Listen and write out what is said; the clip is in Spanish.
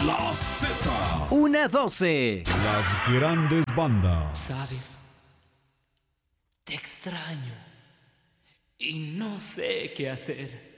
La Z. Una 12. Las grandes bandas. ¿Sabes? Te extraño y no sé qué hacer.